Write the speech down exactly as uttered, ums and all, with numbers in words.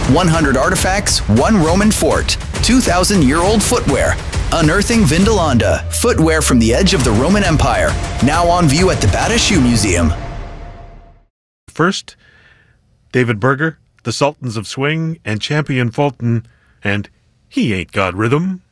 one hundred artifacts, one Roman fort, two thousand year old footwear. Unearthing Vindolanda, footwear from the edge of the Roman Empire. Now on view at the Bata Shoe Museum. First, David Berger, The Sultans of Swing, and Champion Fulton, and He Ain't Got Rhythm.